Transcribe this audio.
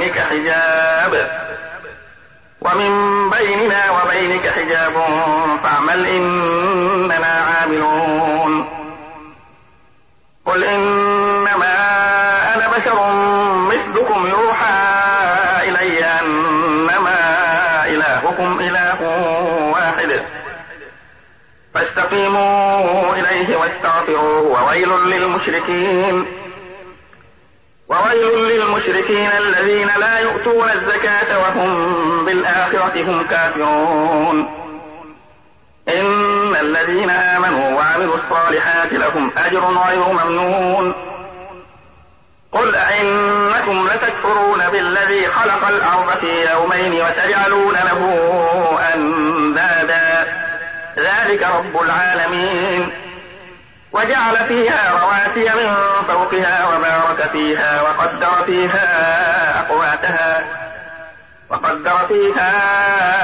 وبينك حجاب فاعمل إننا عاملون. قل إنما أنا بشر مثلكم يوحى إلي أنما إلهكم إله واحد فاستقيموا إليه واستغفروه وويل للمشركين الذين لا يؤتون الزكاة وهم بالآخرة هم كافرون. إن الذين آمنوا وعملوا الصالحات لهم أجر غير ممنون. قل أئنكم لتكفرون بالذي خلق الأرض في يومين وتجعلون له أندادا ذلك رب العالمين. وجعل فيها رواسي من فوقها وبارك فيها وقدر فيها